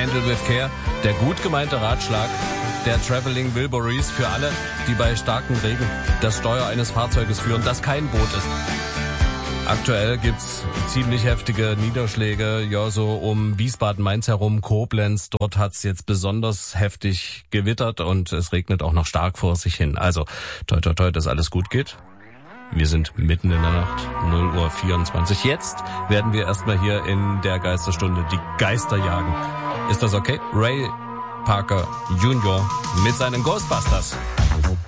Handle with Care, der gut gemeinte Ratschlag der Traveling Wilburys für alle, die bei starkem Regen das Steuer eines Fahrzeuges führen, das kein Boot ist. Aktuell gibt's ziemlich heftige Niederschläge, ja, so um Wiesbaden-Mainz herum, Koblenz. Dort hat's jetzt besonders heftig gewittert und es regnet auch noch stark vor sich hin. Also, toi toi toi, dass alles gut geht. Wir sind mitten in der Nacht, 0:24 Uhr. Jetzt werden wir erstmal hier in der Geisterstunde die Geister jagen. Ist das okay? Ray Parker Jr. mit seinen Ghostbusters.